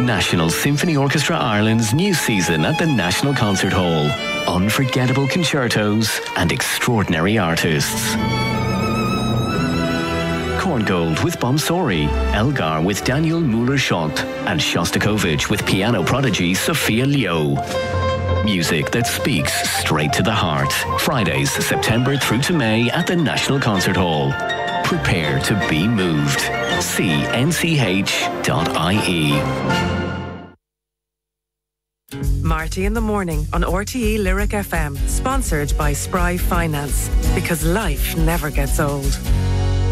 National Symphony Orchestra Ireland's new season at the National Concert Hall. Unforgettable concertos and extraordinary artists. Korngold with Bomsori, Elgar with Daniel Müller-Schott, and Shostakovich with piano prodigy Sophia Leo. Music that speaks straight to the heart. Fridays, September through to May at the National Concert Hall. Prepare to be moved. See nch.ie. Marty in the Morning on RTE Lyric FM, sponsored by Spry Finance, because life never gets old.